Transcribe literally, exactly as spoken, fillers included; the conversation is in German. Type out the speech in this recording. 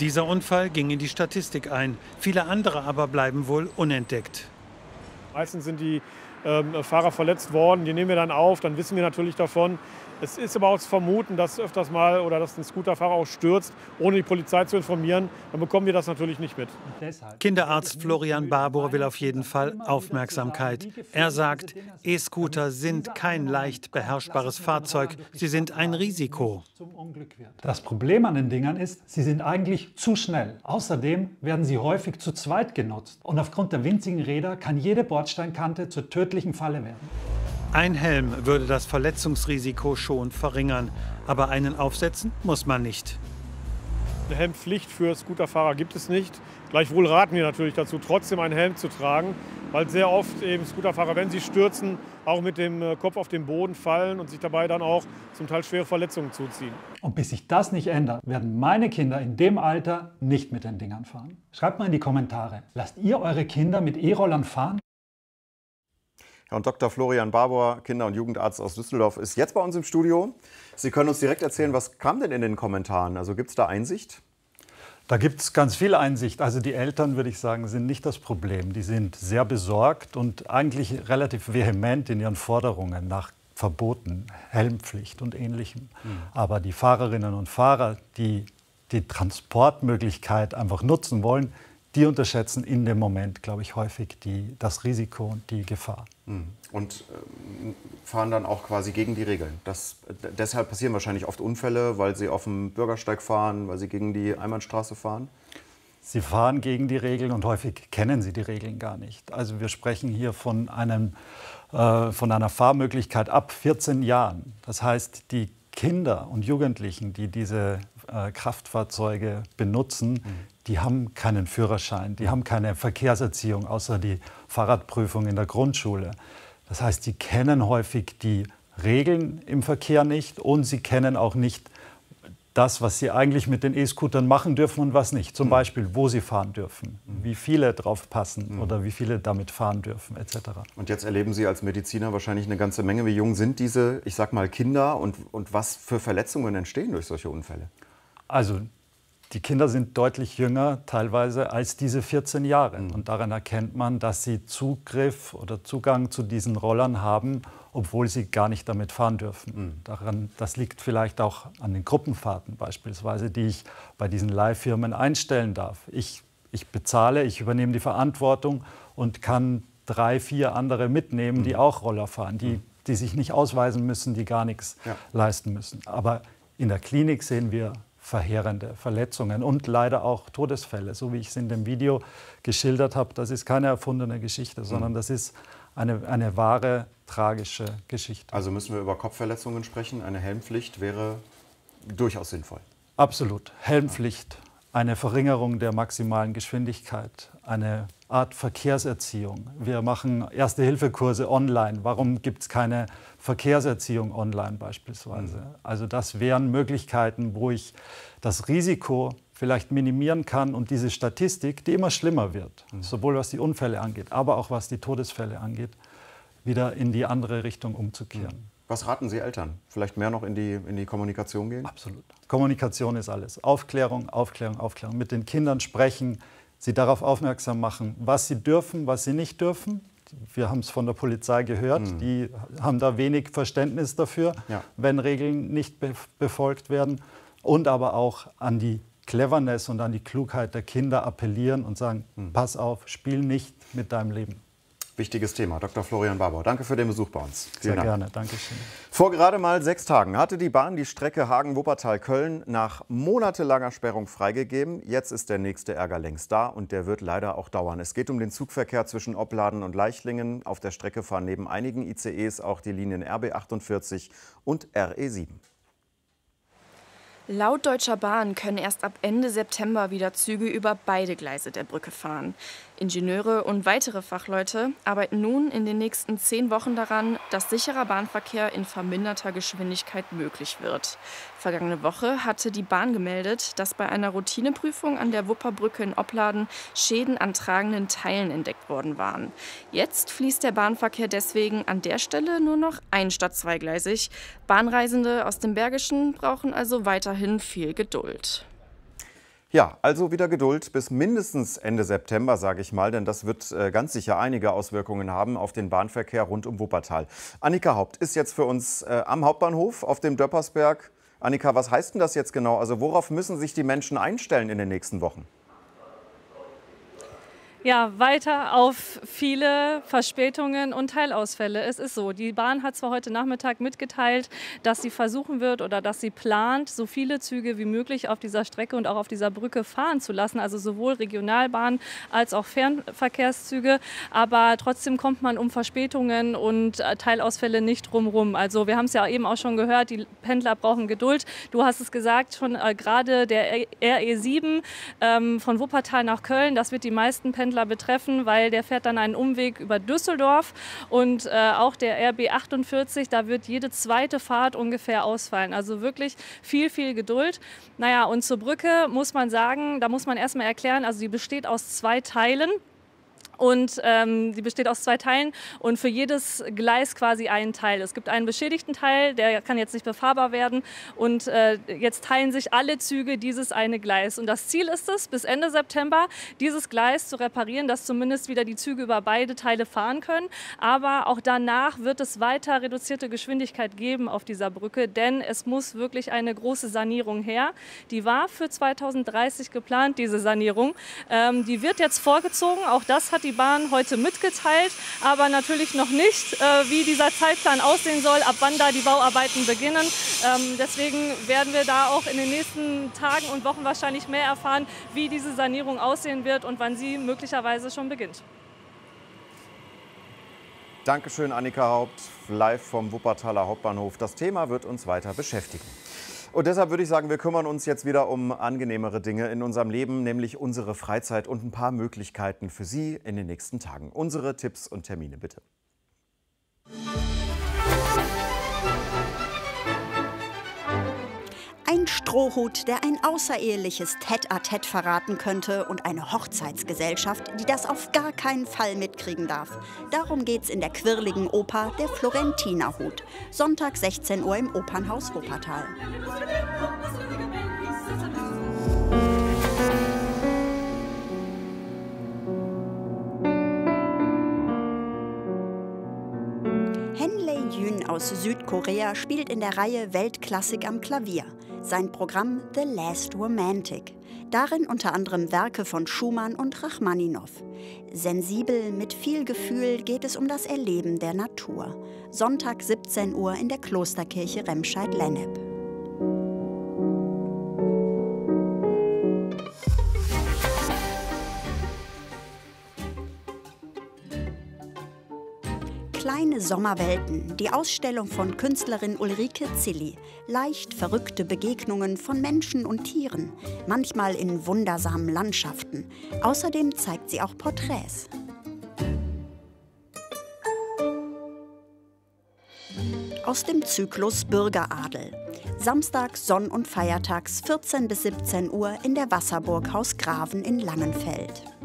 Dieser Unfall ging in die Statistik ein. Viele andere aber bleiben wohl unentdeckt. Meistens sind die ähm, Fahrer verletzt worden, die nehmen wir dann auf, dann wissen wir natürlich davon. Es ist aber auch zu vermuten, dass öfters mal oder dass ein Scooterfahrer auch stürzt, ohne die Polizei zu informieren. Dann bekommen wir das natürlich nicht mit. Kinderarzt Florian Barbour will auf jeden Fall Aufmerksamkeit. Er sagt, E-Scooter sind kein leicht beherrschbares Fahrzeug, sie sind ein Risiko. Das Problem an den Dingern ist, sie sind eigentlich zu schnell. Außerdem werden sie häufig zu zweit genutzt. Und aufgrund der winzigen Räder kann jede Bordsteinkante zur tödlichen Falle werden. Ein Helm würde das Verletzungsrisiko schon verringern, aber einen aufsetzen muss man nicht. Eine Helmpflicht für Scooterfahrer gibt es nicht. Gleichwohl raten wir natürlich dazu, trotzdem einen Helm zu tragen, weil sehr oft eben Scooterfahrer, wenn sie stürzen, auch mit dem Kopf auf den Boden fallen und sich dabei dann auch zum Teil schwere Verletzungen zuziehen. Und bis sich das nicht ändert, werden meine Kinder in dem Alter nicht mit den Dingern fahren. Schreibt mal in die Kommentare, lasst ihr eure Kinder mit E-Rollern fahren? Und Doktor Florian Barbour, Kinder- und Jugendarzt aus Düsseldorf, ist jetzt bei uns im Studio. Sie können uns direkt erzählen, was kam denn in den Kommentaren? Also gibt es da Einsicht? Da gibt es ganz viel Einsicht. Also die Eltern, würde ich sagen, sind nicht das Problem. Die sind sehr besorgt und eigentlich relativ vehement in ihren Forderungen nach Verboten, Helmpflicht und Ähnlichem. Mhm. Aber die Fahrerinnen und Fahrer, die die Transportmöglichkeit einfach nutzen wollen, die unterschätzen in dem Moment, glaube ich, häufig die, das Risiko und die Gefahr. Und äh, fahren dann auch quasi gegen die Regeln. Das, deshalb passieren wahrscheinlich oft Unfälle, weil sie auf dem Bürgersteig fahren, weil sie gegen die Einbahnstraße fahren? Sie fahren gegen die Regeln und häufig kennen sie die Regeln gar nicht. Also wir sprechen hier von, einem, äh, von einer Fahrmöglichkeit ab vierzehn Jahren. Das heißt, die Kinder und Jugendlichen, die diese äh, Kraftfahrzeuge benutzen, mhm. die haben keinen Führerschein, die haben keine Verkehrserziehung, außer die Fahrradprüfung in der Grundschule. Das heißt, sie kennen häufig die Regeln im Verkehr nicht und sie kennen auch nicht das, was sie eigentlich mit den E-Scootern machen dürfen und was nicht. Zum mhm. Beispiel, wo sie fahren dürfen, mhm. wie viele drauf passen mhm. oder wie viele damit fahren dürfen, et cetera. Und jetzt erleben Sie als Mediziner wahrscheinlich eine ganze Menge. Wie jung sind diese, ich sag mal, Kinder und, und was für Verletzungen entstehen durch solche Unfälle? Also die Kinder sind deutlich jünger teilweise als diese vierzehn Jahre. Mhm. Und daran erkennt man, dass sie Zugriff oder Zugang zu diesen Rollern haben, obwohl sie gar nicht damit fahren dürfen. Mhm. Daran, das liegt vielleicht auch an den Gruppenfahrten beispielsweise, die ich bei diesen Leihfirmen einstellen darf. Ich, ich bezahle, ich übernehme die Verantwortung und kann drei, vier andere mitnehmen, mhm. die auch Roller fahren, die, mhm. die sich nicht ausweisen müssen, die gar nichts ja. leisten müssen. Aber in der Klinik sehen wir verheerende Verletzungen und leider auch Todesfälle, so wie ich es in dem Video geschildert habe. Das ist keine erfundene Geschichte, sondern das ist eine, eine wahre, tragische Geschichte. Also müssen wir über Kopfverletzungen sprechen. Eine Helmpflicht wäre durchaus sinnvoll. Absolut. Helmpflicht, eine Verringerung der maximalen Geschwindigkeit, eine Art Verkehrserziehung. Wir machen Erste-Hilfe-Kurse online. Warum gibt es keine Verkehrserziehung online beispielsweise? Mhm. Also das wären Möglichkeiten, wo ich das Risiko vielleicht minimieren kann und diese Statistik, die immer schlimmer wird, mhm. sowohl was die Unfälle angeht, aber auch was die Todesfälle angeht, wieder in die andere Richtung umzukehren. Mhm. Was raten Sie Eltern? Vielleicht mehr noch in die, in die Kommunikation gehen? Absolut. Kommunikation ist alles. Aufklärung, Aufklärung, Aufklärung. Mit den Kindern sprechen, sie darauf aufmerksam machen, was sie dürfen, was sie nicht dürfen. Wir haben es von der Polizei gehört, mhm. die haben da wenig Verständnis dafür, ja. wenn Regeln nicht be befolgt werden. Und aber auch an die Cleverness und an die Klugheit der Kinder appellieren und sagen, mhm. pass auf, spiel nicht mit deinem Leben. Wichtiges Thema. Doktor Florian Barbour, danke für den Besuch bei uns. Vielen Sehr Dank. gerne, danke schön. Vor gerade mal sechs Tagen hatte die Bahn die Strecke Hagen-Wuppertal-Köln nach monatelanger Sperrung freigegeben. Jetzt ist der nächste Ärger längst da und der wird leider auch dauern. Es geht um den Zugverkehr zwischen Opladen und Leichlingen. Auf der Strecke fahren neben einigen I C Es auch die Linien R B achtundvierzig und R E sieben. Laut Deutscher Bahn können erst ab Ende September wieder Züge über beide Gleise der Brücke fahren. Ingenieure und weitere Fachleute arbeiten nun in den nächsten zehn Wochen daran, dass sicherer Bahnverkehr in verminderter Geschwindigkeit möglich wird. Vergangene Woche hatte die Bahn gemeldet, dass bei einer Routineprüfung an der Wupperbrücke in Opladen Schäden an tragenden Teilen entdeckt worden waren. Jetzt fließt der Bahnverkehr deswegen an der Stelle nur noch ein- statt zweigleisig. Bahnreisende aus dem Bergischen brauchen also weiterhin viel Geduld. Ja, also wieder Geduld bis mindestens Ende September, sage ich mal, denn das wird äh, ganz sicher einige Auswirkungen haben auf den Bahnverkehr rund um Wuppertal. Annika Haupt ist jetzt für uns äh, am Hauptbahnhof auf dem Döppersberg. Annika, was heißt denn das jetzt genau? Also worauf müssen sich die Menschen einstellen in den nächsten Wochen? Ja, weiter auf viele Verspätungen und Teilausfälle. Es ist so, die Bahn hat zwar heute Nachmittag mitgeteilt, dass sie versuchen wird oder dass sie plant, so viele Züge wie möglich auf dieser Strecke und auch auf dieser Brücke fahren zu lassen, also sowohl Regionalbahn als auch Fernverkehrszüge. Aber trotzdem kommt man um Verspätungen und Teilausfälle nicht drumherum. Also wir haben es ja eben auch schon gehört, die Pendler brauchen Geduld. Du hast es gesagt, schon äh, gerade der R E sieben ähm, von Wuppertal nach Köln, das wird die meisten Pendler betreffen, weil der fährt dann einen Umweg über Düsseldorf und äh, auch der R B achtundvierzig, da wird jede zweite Fahrt ungefähr ausfallen. Also wirklich viel, viel Geduld. Naja, und zur Brücke muss man sagen, da muss man erstmal erklären, also die besteht aus zwei Teilen. Und ähm, die besteht aus zwei Teilen und für jedes Gleis quasi einen Teil. Es gibt einen beschädigten Teil, der kann jetzt nicht befahrbar werden. Und äh, jetzt teilen sich alle Züge dieses eine Gleis. Und das Ziel ist es, bis Ende September dieses Gleis zu reparieren, dass zumindest wieder die Züge über beide Teile fahren können. Aber auch danach wird es weiter reduzierte Geschwindigkeit geben auf dieser Brücke, denn es muss wirklich eine große Sanierung her. Die war für zweitausenddreißig geplant, diese Sanierung. Ähm, die wird jetzt vorgezogen. Auch das hat die Bahn heute mitgeteilt, aber natürlich noch nicht, äh, wie dieser Zeitplan aussehen soll, ab wann da die Bauarbeiten beginnen. Ähm, deswegen werden wir da auch in den nächsten Tagen und Wochen wahrscheinlich mehr erfahren, wie diese Sanierung aussehen wird und wann sie möglicherweise schon beginnt. Dankeschön, Annika Haupt, live vom Wuppertaler Hauptbahnhof. Das Thema wird uns weiter beschäftigen. Und deshalb würde ich sagen, wir kümmern uns jetzt wieder um angenehmere Dinge in unserem Leben, nämlich unsere Freizeit und ein paar Möglichkeiten für Sie in den nächsten Tagen. Unsere Tipps und Termine bitte. Ein Strohhut, der ein außereheliches Tête-à-Tête verraten könnte und eine Hochzeitsgesellschaft, die das auf gar keinen Fall mitkriegen darf. Darum geht's in der quirligen Oper Der Florentinerhut. Sonntag sechzehn Uhr im Opernhaus Wuppertal. Henley Yoon aus Südkorea spielt in der Reihe Weltklassik am Klavier. Sein Programm The Last Romantic. Darin unter anderem Werke von Schumann und Rachmaninow. Sensibel, mit viel Gefühl geht es um das Erleben der Natur. Sonntag siebzehn Uhr in der Klosterkirche Remscheid-Lennep. Kleine Sommerwelten, die Ausstellung von Künstlerin Ulrike Zilli. Leicht verrückte Begegnungen von Menschen und Tieren, manchmal in wundersamen Landschaften. Außerdem zeigt sie auch Porträts. Aus dem Zyklus Bürgeradel. Samstag, Sonn- und Feiertags vierzehn bis siebzehn Uhr in der Wasserburg Haus Graven in Langenfeld.